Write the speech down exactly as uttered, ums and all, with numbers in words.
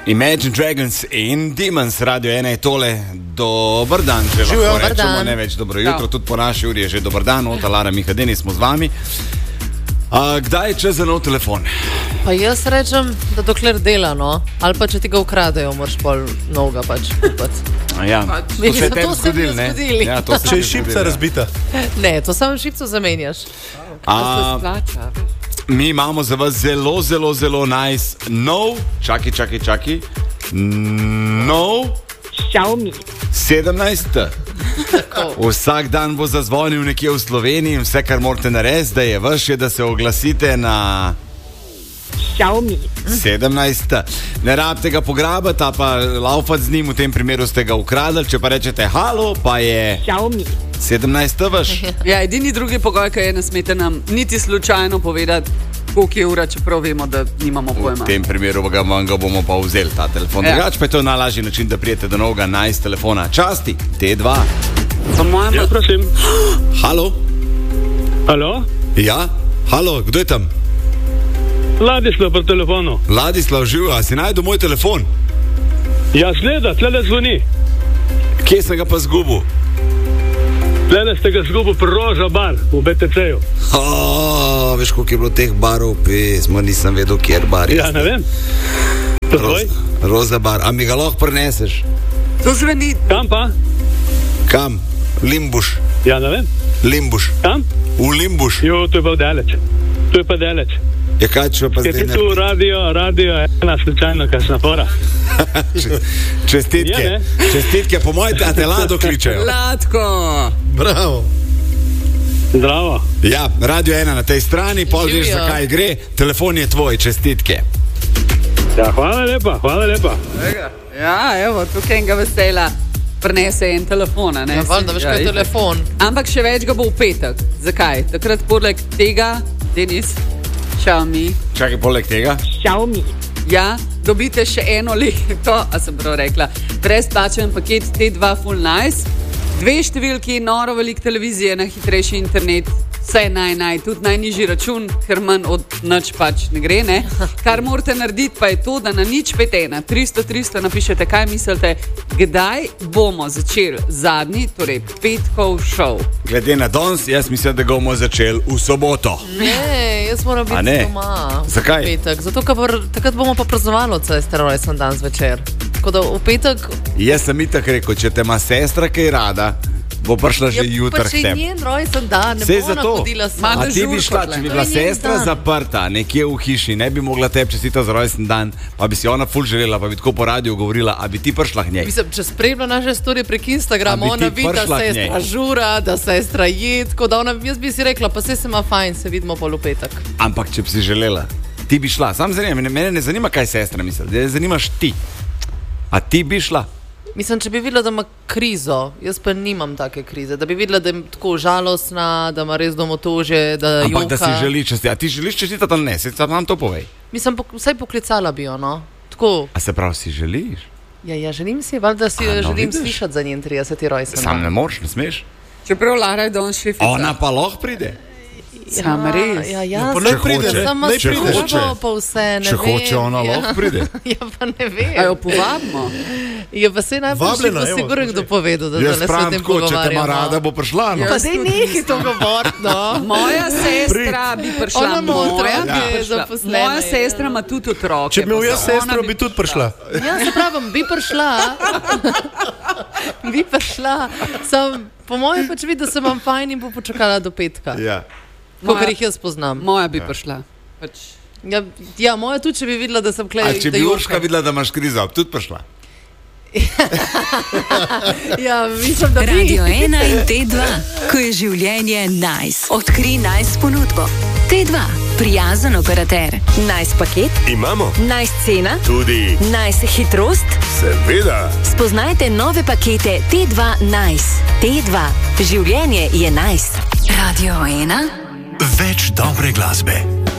Imagine Dragons in Demons, Radio ena je tole. Dobar dan, če Živijo, lahko rečemo, dan. ne več dobro jutro, tudi po naši uri je že dobar dan, Ota, Lara, Mihadeni smo z vami. A, kdaj je čas za nov telefon? Pa jaz rečem, da dokler dela, no, ali pa če ti ga ukradejo, moraš pol novega pač kupati. Ja, to se je tem To se mi je zgodil, ne? zgodili. Ja, to se Če mi je šipca zgodilo, ja. razbita. Ne, to samo šipco zamenjaš. A, mi imamo za vas zelo, zelo, zelo nice nov, čaki, čaki, čaki, nov Xiaomi. sedemnajst. Vsak dan bo zazvonil nekje v Sloveniji in vse, kar morate narediti, da je vaš, je, da se oglasite na Xiaomi. sedemnajst. Ne rabite ga pograbiti, a pa laufati z njim, v tem primeru ste ga ukradli, če pa rečete halo, pa je Xiaomi. sedemnajst vaš. Ja, edini drugi pogoj, ki je, ne smete nam niti slučajno povedati, koliko je ura, čeprav vemo, da nimamo pojma. V tem primeru ga, vam ga bomo pa vzeli, ta telefon. Ja. Drugač pa je to najlažji način, da prijete do novega nice telefona. Časti, T dva. Po mojem, Ja, prosim. Halo? Halo? Ja? Halo, kdo je tam? Ladislav pri telefonu. Ladislav, živ, a si najdel moj telefon? Ja, sleda, tlele zvoni. Kje sem ga pa zgubil? Tlele ste ga zgubil pri Roža bar v B T C-ju. Oh, veš, koliko je bilo teh barov, pismo, nisem vedel, kjer bar je. Ja, ne vem. Takoj? Roza bar, a mi ga lahko preneseš? to zveni. Kam pa? Kam? Limbuš. Ja, ne vem. Limbuš. Kam? V Limbuš. Jo, to je pa daleč. To je pa daleč. Je kaj, če pa Je zdaj ti tu ne... radio, radio ena slučajno, kaj sem fora. Čestitke. Ja, ne? Čestitke, po mojem, da te Lado kličejo. Latko. Bravo. Zdravo. Ja, Radio ena na tej strani, pol veš, Živijo. zakaj gre. Telefon je tvoj, čestitke. Ja, hvala lepa, hvala lepa. Ja, evo, tukaj enega vesela. Prenese en telefon, a ne? Ja, valjda, veš, kaj je Ja, telefon. Ampak še več ga bo v petek. Zakaj? Takrat poleg tega, Denis, Xiaomi, Čakaj, poleg tega. Xiaomi. ja, dobite še eno leto, a sem prav rekla, brezplačen paket T dva Full Nice, dve številki, noro velik televizije, najhitrejši internet, vse naj naj, tudi najnižji račun, ker manj od nič pač ne gre, ne? Kar morate narediti pa je to, da na nič pet ena, tristo tristo napišete, kaj mislite, kdaj bomo začeli zadnji, torej petkov šov. Glede na danes, jaz mislim, da ga bomo začeli v soboto. Ne, jaz moram A ne? biti doma. Zakaj? V petek. Zato, ker br- takrat bomo pa praznovali od sestre rojsten dan zvečer. Tako da v petek... Jaz sem itak rekel, če te ima sestra kaj rada, bo prišla že jutri pa k če je tebi. njen rojsten dan, ne Sej bo zato. ona hodila A sama. Ma, ti bi žurko šla, tle. če bi To bila je njen sestra dan. zaprta nekje v hiši, ne bi mogla tebi čestitati za rojsten dan, pa bi si ona ful želela, pa bi tako po radiju govorila, a bi ti prišla k njej. Mislim, če spremlja naše storije prek Instagrama, A bi ona ti vidi, da prišla k njej? sestra žura, da sestra je, tako da ona, jaz bi si rekla, pa se se ima fajn, se vidimo pol v petek. Ampak če bi si želela, ti bi šla. Sam zanima, mene, mene ne zanima, kaj sestra misli, da zanimaš ti. A ti bi šla? Mislim, če bi videla, da ima krizo, jaz pa nimam take krize, da bi videla, da je tako žalostna, da ima res domotože, da Ampak joka. da si želi čestitati. A ti želiš čestitati ali ne? Se nam to povej. Mislim, pok- vsaj poklicala bi jo, no. Tako, A se pravi, si želiš? ja, ja, želim si, valjda si A, no, želim vidiš. slišati za njen trideseti rojsten Sam ne dan. moreš, ne smeš. Čeprav Lara je danes šefica. Ona pa lahko pride. Sam res. Ja, ja, pa ja, naj pride, ne? Samo Naj pride. službo, pa vse, ne Če vem. hoče, ona ja. lahko pride. Ja, pa ne vem. A jo povabimo? Ja, pa se najbolj Vabljena, bo evo, sigurno kdo povedal, da Jaz se s pravim tem tako, če te ima pogovarjamo. rada, bo prišla. No. Pa daj nekaj to govoriti, no. Moja sestra bi prišla. Ona ima moja otroke, bi prišla. zaposlene, Moja ja. sestra ima tudi otroke. Če bi imel pa jaz ona sestro, bi tudi prišla. Ja, se pravim, bi prišla. Bi prišla. Sam, po mojem pač vidi, da se vam fajn in bo počakala do petka. Ja. Kakor jih jaz poznam. Moja bi prišla. Pač. Ja, ja, moja tudi, če bi videla, da sem klej. A če bi Urška videla, da imaš krizo, bi tudi prišla. Ja, mislim, da bi. Radio ena in T dva, ko je življenje nice. Odkri nice ponudbo. T dva, prijazen operater. Nice paket, Imamo nice cena, tudi, nice hitrost. seveda, Spoznajte nove pakete T dva Nice. T dva, življenje je nice. Radio ena. več dobre glasbe.